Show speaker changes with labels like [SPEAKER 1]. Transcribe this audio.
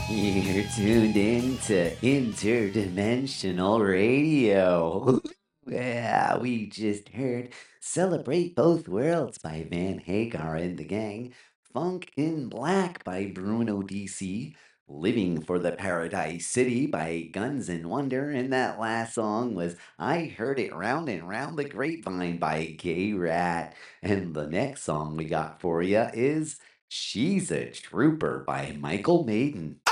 [SPEAKER 1] You're tuned in to Interdimensional Radio. Yeah, we just heard Celebrate Both Worlds by Van Hagar and the Gang, Funk in Black by Bruno DC, Living for the Paradise City by Guns N' Wonder, and that last song was I Heard It Round and Round the Grapevine by Gay Rat. And the next song we got for you is She's a Trooper by Michael Maiden.